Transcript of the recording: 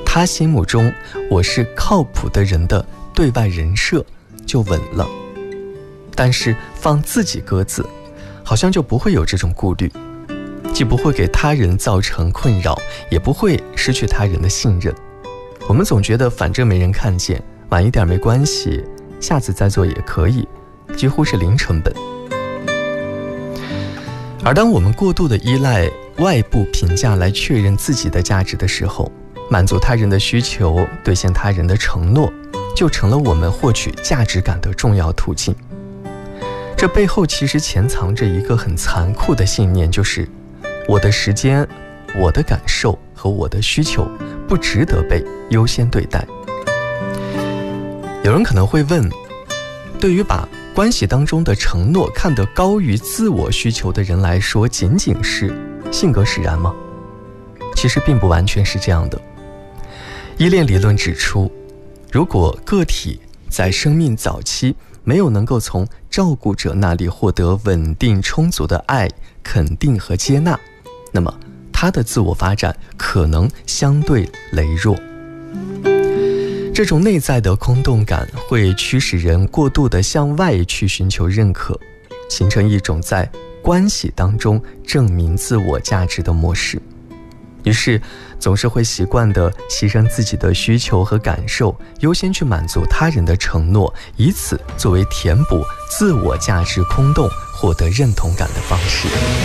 他心目中我是靠谱的人的对外人设就稳了。但是放自己鸽子，好像就不会有这种顾虑，既不会给他人造成困扰，也不会失去他人的信任。我们总觉得反正没人看见，晚一点没关系，下次再做也可以，几乎是零成本。而当我们过度的依赖外部评价来确认自己的价值的时候，满足他人的需求，兑现他人的承诺，就成了我们获取价值感的重要途径。这背后其实潜藏着一个很残酷的信念，就是我的时间、我的感受和我的需求不值得被优先对待。有人可能会问，对于把关系当中的承诺看得高于自我需求的人来说，仅仅是性格使然吗？其实并不完全是这样的。依恋理论指出，如果个体在生命早期没有能够从照顾者那里获得稳定充足的爱、肯定和接纳，那么他的自我发展可能相对羸弱。这种内在的空洞感会驱使人过度地向外去寻求认可，形成一种在关系当中证明自我价值的模式。于是总是会习惯地牺牲自己的需求和感受，优先去满足他人的承诺，以此作为填补自我价值空洞、获得认同感的方式。